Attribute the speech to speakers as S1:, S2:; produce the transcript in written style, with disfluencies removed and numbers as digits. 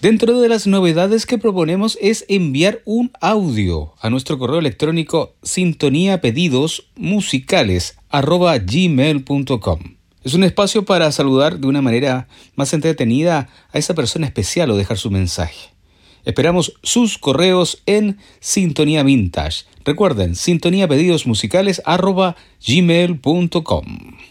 S1: Dentro de las novedades que proponemos es enviar un audio a nuestro correo electrónico sintoniapedidosmusicales@gmail.com. Es un espacio para saludar de una manera más entretenida a esa persona especial o dejar su mensaje. Esperamos sus correos en Sintonía Vintage. Recuerden, sintoniapedidosmusicales@gmail.com.